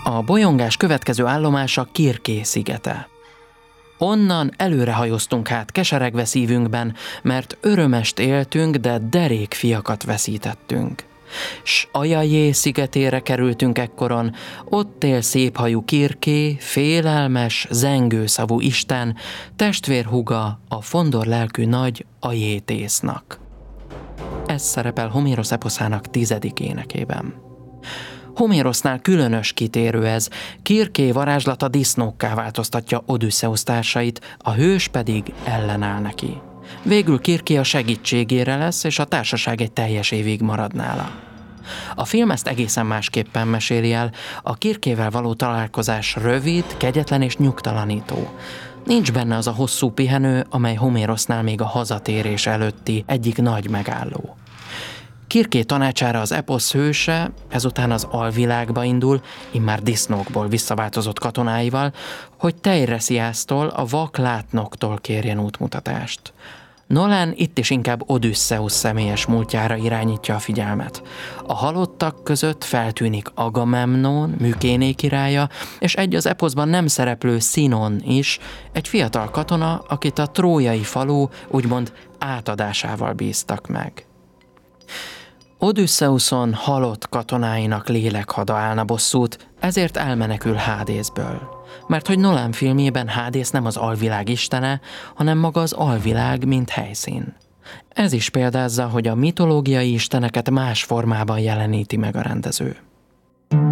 A bolyongás következő állomása Kirké szigete. Onnan előrehajóztunk át keseregve szívünkben, mert örömest éltünk, de derék fiakat veszítettünk. S Ajajé szigetére kerültünk ekkoron, ott él széphajú Kirké, félelmes, zengőszavú isten, testvérhúga a fondor lelkű nagy Ajétésznak. Ez szerepel Homérosz eposzának 10. énekében. Homérosznál különös kitérő ez, Kirké varázslata disznókká változtatja Odüsszeusz társait, a hős pedig ellenáll neki. Végül Kirké a segítségére lesz, és a társaság egy teljes évig marad nála. A film ezt egészen másképpen meséli el, a Kirkével való találkozás rövid, kegyetlen és nyugtalanító. Nincs benne az a hosszú pihenő, amely Homérosznál még a hazatérés előtti egyik nagy megálló. Kirké tanácsára az eposz hőse ezután az alvilágba indul, immár disznókból visszaváltozott katonáival, hogy Teiresiásztól, a vak látnoktól kérjen útmutatást. Nolan itt is inkább Odüsszeusz személyes múltjára irányítja a figyelmet. A halottak között feltűnik Agamemnon, Mükéné királya, és egy az eposzban nem szereplő Sinon is, egy fiatal katona, akit a trójai falu úgymond átadásával bíztak meg. Odüsszeuszon halott katonáinak lélekhada állna bosszút, ezért elmenekül Hádészből. Mert hogy Nolan filmjében Hádész nem az alvilág istene, hanem maga az alvilág, mint helyszín. Ez is példázza, hogy a mitológiai isteneket más formában jeleníti meg a rendező.